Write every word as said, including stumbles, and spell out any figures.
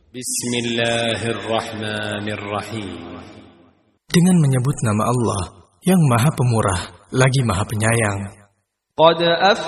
Bismillahirrahmanirrahim. Dengan menyebut nama Allah yang Maha Pemurah lagi Maha Penyayang. Qad aflaha